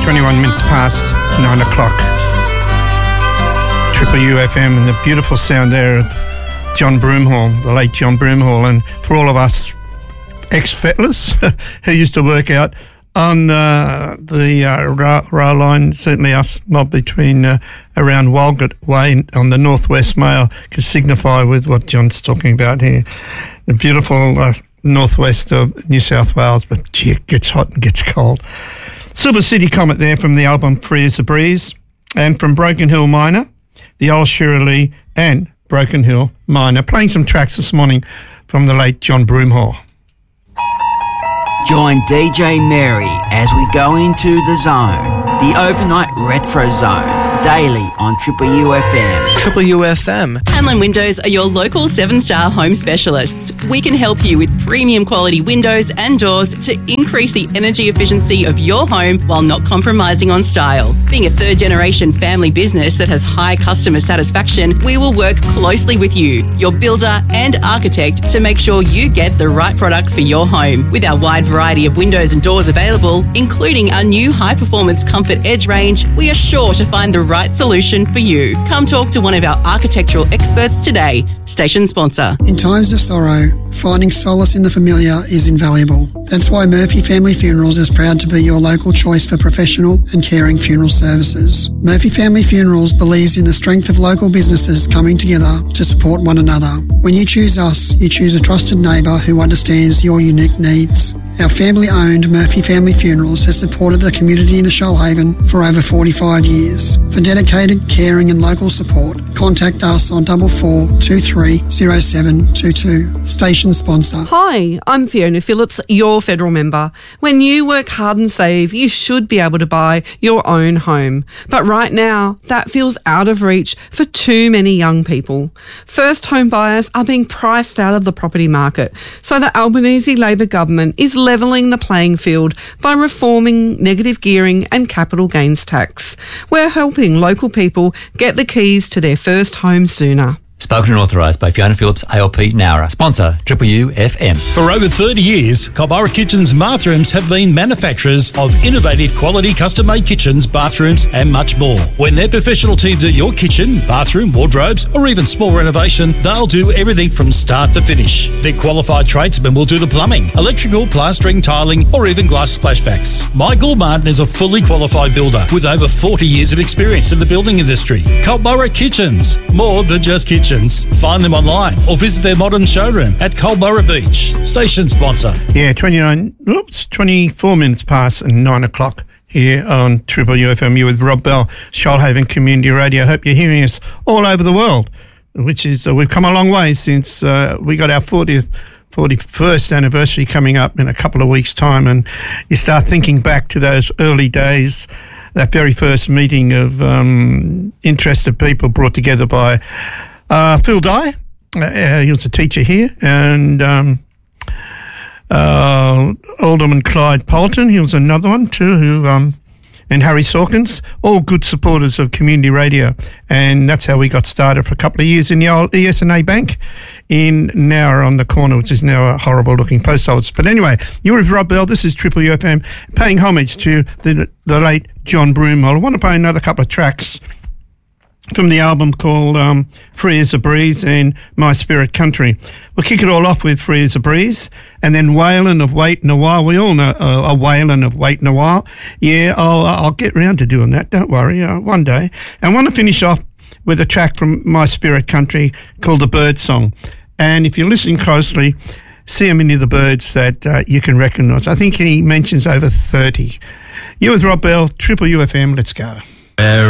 21 minutes past 9 o'clock. Triple UFM, and the beautiful sound there of John Broomhall, the late John Broomhall. And for all of us ex-fettlers who used to work out on the rail line, certainly us mob between around Walgett Way on the Northwest Mail can signify with what John's talking about here. The beautiful northwest of New South Wales, but gee, it gets hot and gets cold. Silver City Comet there from the album Free as a Breeze, and from Broken Hill Miner, the Old Shirley and Broken Hill Miner, playing some tracks this morning from the late John Broomhall. Join DJ Mary as we go into the zone, the overnight retro zone, daily on Triple UFM. Triple UFM. Hanlon Windows are your local 7-star home specialists. We can help you with premium quality windows and doors to increase the energy efficiency of your home while not compromising on style. Being a third-generation family business that has high customer satisfaction, we will work closely with you, your builder and architect, to make sure you get the right products for your home. With our wide variety of windows and doors available, including our new high-performance Comfort Edge range, we are sure to find the right solution for you. Come talk to one of our architectural experts today. Station sponsor. In times of sorrow, finding solace in the familiar is invaluable. That's why Murphy Family Funerals is proud to be your local choice for professional and caring funeral services. Murphy Family Funerals believes in the strength of local businesses coming together to support one another. When you choose us, you choose a trusted neighbour who understands your unique needs. Our family-owned Murphy Family Funerals has supported the community in the Shoalhaven for over 45 years. For dedicated, caring and local support, contact us on 44230722. Station sponsor. Hi, I'm Fiona Phillips, your federal member. When you work hard and save, you should be able to buy your own home. But right now, that feels out of reach for too many young people. First home buyers are being priced out of the property market, so the Albanese Labor government is levelling the playing field by reforming negative gearing and capital gains tax. We're helping local people get the keys to their first home sooner. Spoken and authorised by Fiona Phillips, ALP Nowra. Sponsor, Triple UFM. For over 30 years, Culburra Kitchens Bathrooms have been manufacturers of innovative quality custom-made kitchens, bathrooms and much more. When their professional team do your kitchen, bathroom, wardrobes or even small renovation, they'll do everything from start to finish. Their qualified tradesmen will do the plumbing, electrical, plastering, tiling or even glass splashbacks. Michael Martin is a fully qualified builder with over 40 years of experience in the building industry. Culburra Kitchens, more than just kitchens. Find them online or visit their modern showroom at Culburra Beach. Station sponsor. Yeah, 24 minutes past 9 o'clock here on Triple UFM. You're with Rob Bell, Shoalhaven Community Radio. I hope you're hearing us all over the world, which is, we've come a long way since we got our 41st anniversary coming up in a couple of weeks' time, and you start thinking back to those early days, that very first meeting of interested people brought together by Phil Dye, he was a teacher here, and Alderman Clyde Polton, he was another one too, who and Harry Sawkins, all good supporters of community radio, and that's how we got started for a couple of years in the old ES&A Bank in Nowra on the corner, which is now a horrible looking post office. But anyway, you're with Rob Bell, this is Triple UFM, paying homage to the late John Broomhall. I want to play another couple of tracks from the album called Free as a Breeze and My Spirit Country. We'll kick it all off with Free as a Breeze, and then Waylon of Waitin' a While. We all know a Waylon of Waitin' a While. Yeah, I'll get round to doing that, don't worry, one day. And I want to finish off with a track from My Spirit Country called The Bird Song. And if you're listening closely, see how many of the birds that you can recognise. I think he mentions over 30. You're with Rob Bell, Triple UFM, let's go.